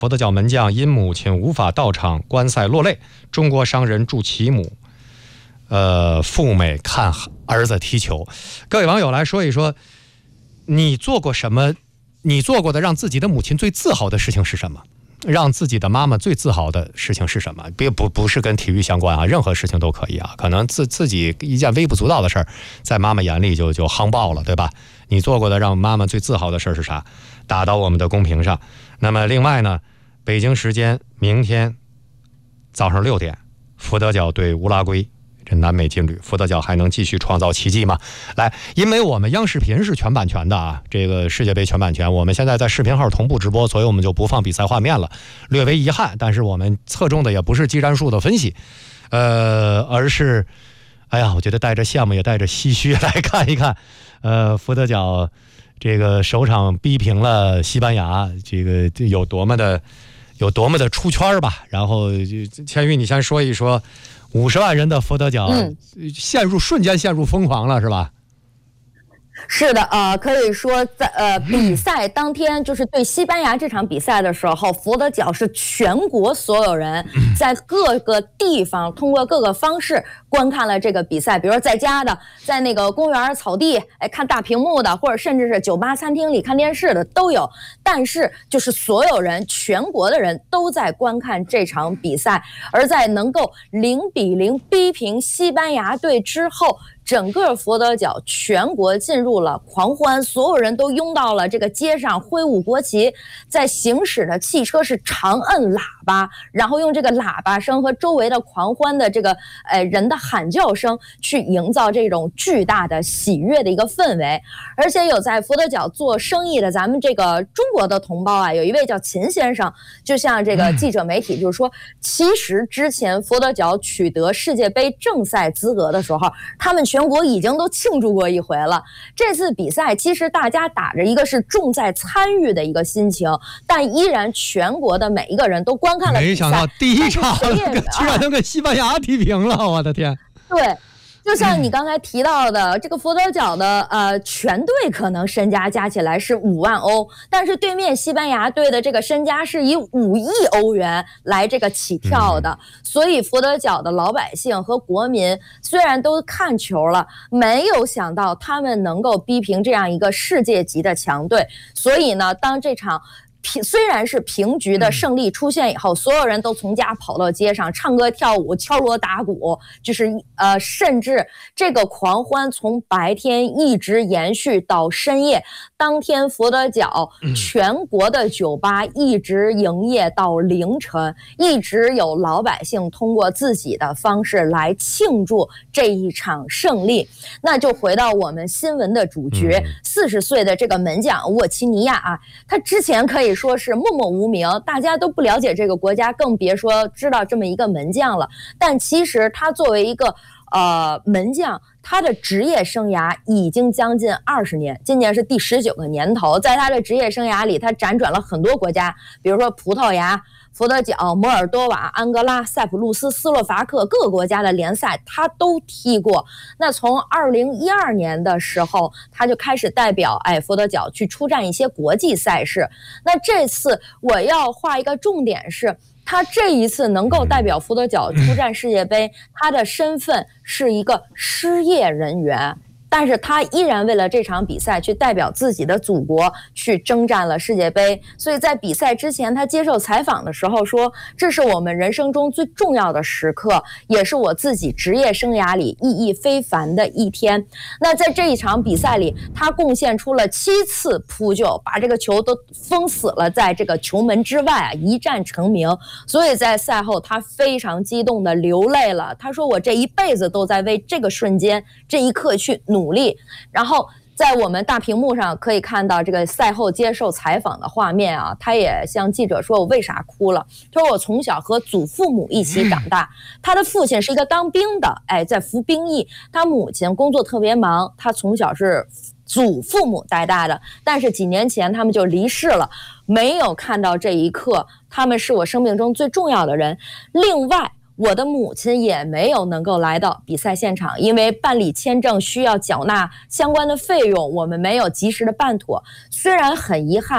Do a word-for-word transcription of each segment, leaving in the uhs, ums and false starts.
佛得角门将因母亲无法到场观赛落泪，中国商人祝其母呃赴美看儿子踢球。各位网友来说一说，你做过什么？你做过的让自己的母亲最自豪的事情是什么？让自己的妈妈最自豪的事情是什么？别不不是跟体育相关啊，任何事情都可以啊。可能自自己一件微不足道的事儿，在妈妈眼里就就夯爆了，对吧？你做过的让妈妈最自豪的事儿是啥？打到我们的公屏上。那么另外呢，北京时间明天早上六点，佛得角对乌拉圭。这南美劲旅，佛得角还能继续创造奇迹吗？来，因为我们央视频是全版权的啊，这个世界杯全版权，我们现在在视频号同步直播，所以我们就不放比赛画面了，略微遗憾。但是我们侧重的也不是技战术的分析，呃，而是，哎呀，我觉得带着羡慕也带着唏嘘来看一看，呃，佛得角这个首场逼平了西班牙，这个有多么的有多么的出圈吧。然后，千玉，你先说一说。五十万人的佛得角、嗯、陷入瞬间陷入疯狂了，是吧？ 是的，呃，可以说在呃比赛当天，就是对西班牙这场比赛的时候，佛得角是全国所有人在各个地方通过各个方式观看了这个比赛，比如说在家的，在那个公园草地，哎，看大屏幕的，或者甚至是酒吧餐厅里看电视的都有。但是就是所有人，全国的人都在观看这场比赛，而在能够零比零逼平西班牙队之后，整个佛得角全国进入了狂欢，所有人都拥到了这个街上，挥舞国旗，在行驶的汽车是长摁喇叭，然后用这个喇叭声和周围的狂欢的这个呃人的喊叫声去营造这种巨大的喜悦的一个氛围。而且有在佛得角做生意的咱们这个中国的同胞啊，有一位叫秦先生，就像这个记者媒体就是说，其实之前佛得角取得世界杯正赛资格的时候，他们全国已经都庆祝过一回了。这次比赛其实大家打着一个是重在参与的一个心情，但依然全国的每一个人都观看了比赛。 没想到第一场居然能跟西班牙踢平了，我的天！ 对。就像你刚才提到的，这个佛得角的呃全队可能身家加起来是五万欧，但是对面西班牙队的这个身家是以五亿欧元来这个起跳的，嗯、所以佛得角的老百姓和国民虽然都看球了，没有想到他们能够逼平这样一个世界级的强队，所以呢，当这场虽然是平局的胜利出现以后，所有人都从家跑到街上唱歌跳舞敲锣打鼓，就是呃，甚至这个狂欢从白天一直延续到深夜。当天佛得角全国的酒吧一直营业到凌晨，一直有老百姓通过自己的方式来庆祝这一场胜利。那就回到我们新闻的主角，四十岁的这个门将沃奇尼亚啊，他之前可以说是默默无名，大家都不了解这个国家，更别说知道这么一个门将了。但其实他作为一个呃门将，他的职业生涯已经将近二十年，今年是第十九个年头。在他的职业生涯里，他辗转了很多国家，比如说葡萄牙、佛得角、摩尔多瓦、安哥拉、塞浦路斯、斯洛伐克，各个国家的联赛他都踢过。那从二零一二年的时候，他就开始代表哎佛得角去出战一些国际赛事。那这次我要画一个重点是，他这一次能够代表佛得角出战世界杯，他的身份是一个失业人员，但是他依然为了这场比赛去代表自己的祖国去征战了世界杯。所以在比赛之前，他接受采访的时候说，这是我们人生中最重要的时刻，也是我自己职业生涯里意义非凡的一天。那在这一场比赛里，他贡献出了七次扑救，把这个球都封死了在这个球门之外啊，一战成名。所以在赛后他非常激动的流泪了，他说我这一辈子都在为这个瞬间这一刻去努力。然后在我们大屏幕上可以看到这个赛后接受采访的画面啊，他也向记者说我为啥哭了，他说我从小和祖父母一起长大，他的父亲是一个当兵的，哎，在服兵役，他母亲工作特别忙，他从小是祖父母带大的，但是几年前他们就离世了，没有看到这一刻，他们是我生命中最重要的人。另外我的母亲也没有能够来到比赛现场，因为办理签证需要缴纳相关的费用，我们没有及时的办妥。虽然很遗憾，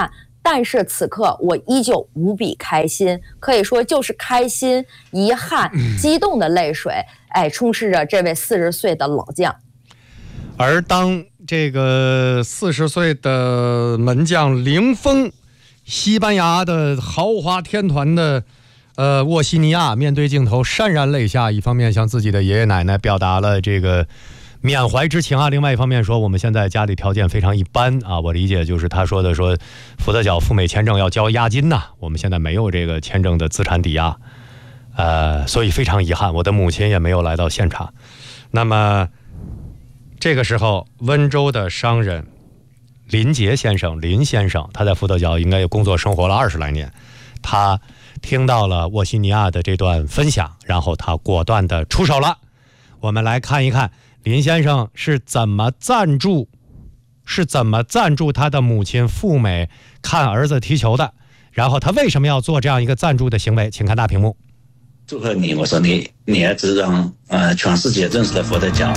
但是此刻我依旧无比开心，可以说就是开心、遗憾、激动的泪水，哎，充斥着这位四十岁的老将。 而当这个四十岁的门将零封西班牙的豪华天团的呃沃西尼亚面对镜头潸然泪下，一方面向自己的爷爷奶奶表达了这个缅怀之情啊，另外一方面说我们现在家里条件非常一般啊，我理解就是他说的说福德角赴美签证要交押金呐、啊，我们现在没有这个签证的资产抵押，呃，所以非常遗憾，我的母亲也没有来到现场。那么这个时候，温州的商人林杰先生，林先生，他在福德角应该工作生活了二十来年，他听到了沃西尼亚的这段分享，然后他果断的出手了。我们来看一看林先生是怎么赞助，是怎么赞助他的母亲赴美看儿子踢球的，然后他为什么要做这样一个赞助的行为，请看大屏幕。 祝贺你，我说你，你儿子让呃全世界认识了佛得角。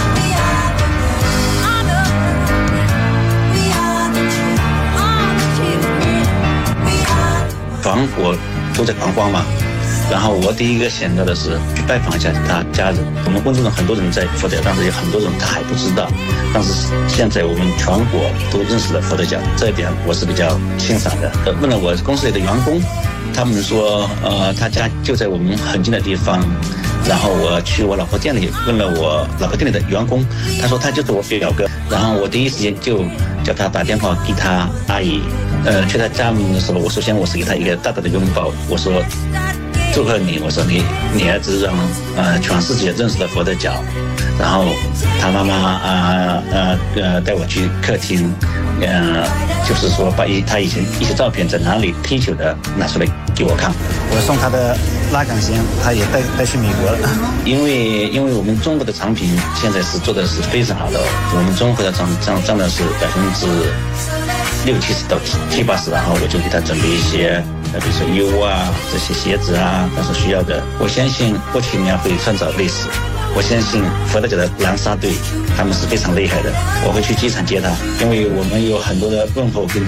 全国都在狂欢嘛，然后我第一个想到的是去拜访一下他家人。我们工作中很多人在佛得，但是有很多人他还不知道。但是现在我们全国都认识了佛得角，这一点我是比较欣赏的。呃，问了我公司里的员工，他们说，呃，他家就在我们很近的地方。然后我去我老婆店里问了我老婆店里的员工，他说他就是我表哥。然后我第一时间就叫他打电话给他阿姨。呃，去他家门的时候，我首先我是给他一个大大的拥抱，我说祝贺你，我说你你儿子让呃全世界认识了佛得角。然后他妈妈啊呃呃带我去客厅，呃就是说把一他以前一些照片在哪里踢球的拿出来给我看。 我送他的拉杆鞋，他也带带去美国了。 因为因为我们中国的产品现在是做的是非常好的，我们中国的涨涨涨的是百分之六七十到七八十，然后我就给他准备一些呃比如说衣物啊这些鞋子啊，他所需要的。我相信过去年会创造历史。我相信佛得角的蓝沙队他们是非常厉害的，我会去机场接他，因为我们有很多的问候跟